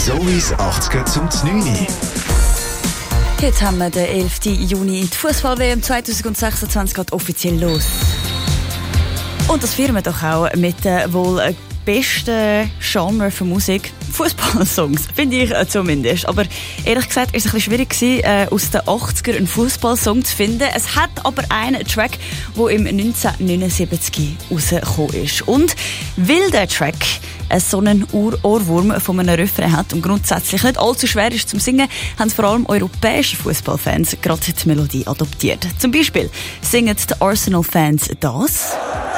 Zois 80er zum 9. Heute haben wir den 11. Juni. Die Fußball-WM 2026 geht offiziell los. Und das feiern wir doch auch mit der wohl besten Genre für Musik. Fußballsongs, finde ich zumindest. Aber ehrlich gesagt, ist es ein bisschen schwierig gewesen, aus den 80er einen Fußballsong zu finden. Es hat aber einen Track, der im 1979 rausgekommen ist. Und weil der Track so einen Ohrwurm von einem Refrain hat und grundsätzlich nicht allzu schwer ist zum Singen, haben vor allem europäische Fußballfans gerade die Melodie adoptiert. Zum Beispiel singen die Arsenal-Fans das.